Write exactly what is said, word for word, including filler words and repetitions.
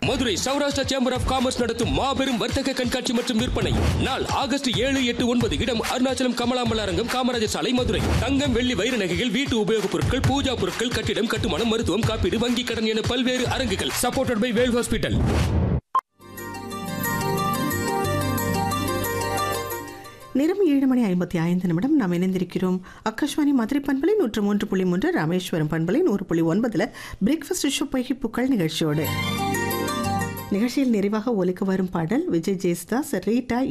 Madurai Saurashtra chamber of commerce நடத்தும் மாபெரும் வர்த்தக கண்காட்சி மற்றும் விற்பனை நாள் ஆகஸ்ட் ஏழு எட்டு ஒன்பது இடம் அருணாச்சலம் கமலாம்பல் அரங்கம் காமராஜர் சாலை மதுரை. தங்கம் வெள்ளி வைர நகைகள் வீட்டு உபயோகப் பொருட்கள் பூஜா பொருட்கள் கட்டிடம் கட்டுமானம் மருத்துவம் காப்பீடு வங்கி கடன் என பல்வேறு அரங்குகள். Supported by Vel hospital. நேரம் ஏழு மணி ஐம்பத்தி ஐந்து நிமிடம் நாம் இணைந்திருக்கிறோம். ஆகாஷ்வாணி மதுரை பண்பலை நூற்று மூன்று புள்ளி மூன்று ராமேஸ்வரம் பண்பலை நூறு புள்ளி ஒன்பதுல பிரேக்ஃபாஸ்ட் ஷோ பகிப்புக்கள் நிகழ்ச்சியோடு நிகழ்ச்சியில் நிறைவாக ஒலிக்க வரும் பாடல் விஜய் ஜேசுதாஸ் ரீட்டா